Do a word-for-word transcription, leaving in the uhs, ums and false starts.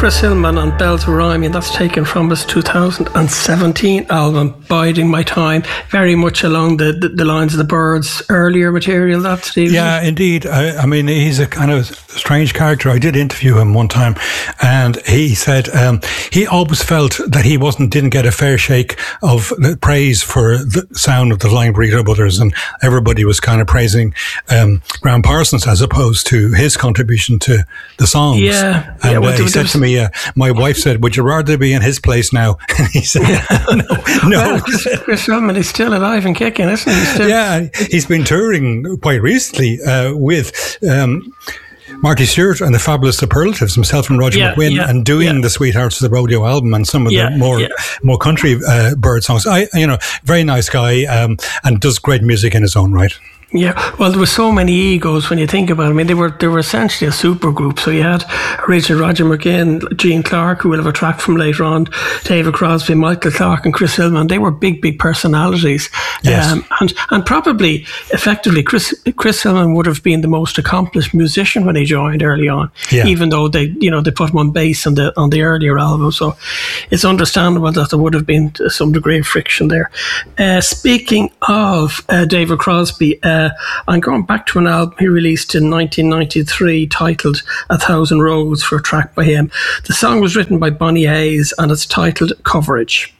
Chris Hillman and Bells Will Rhyme, and that's taken from his two thousand seventeen album, Biding My Time, very much along the, the, the lines of the Byrds' earlier material, that, Steve. Yeah, indeed. I, I mean, he's a kind of strange character. I did interview him one time, and he said um, he always felt that he wasn't didn't get a fair shake of the praise for the sound of the Flying Burrito Brothers, and everybody was kind of praising um, Graham Parsons as opposed to his contribution to the songs. Yeah. And yeah, well, uh, he said to me, uh, my wife said, would you rather be in his place now? And he said, no. no. Well, Chris, Chris Hillman is still alive and kicking, isn't he? Still- yeah, he's been touring quite recently uh, with... Um, Marty Stewart and the Fabulous Superlatives, himself and Roger yeah, McGuinn, yeah, and doing yeah. the Sweethearts of the Rodeo album and some of yeah, the more yeah. more country uh, Bird songs. I, you know, very nice guy, um, and does great music in his own right. Yeah, well, there were so many egos when you think about it. I mean, they were they were essentially a super group. So you had originally Roger McGuinn, Gene Clark, who we'll have a track from later on, David Crosby, Michael Clark, and Chris Hillman. They were big, big personalities. Yes. Um, and and probably, effectively, Chris Chris Hillman would have been the most accomplished musician when he joined early on, yeah. even though they, you know, they put him on bass on the on the earlier album. So it's understandable that there would have been some degree of friction there. Uh, speaking of uh, David Crosby, uh, I'm going back to an album he released in nineteen ninety-three titled A Thousand Roads for a track by him. The song was written by Bonnie Hayes and it's titled Coverage.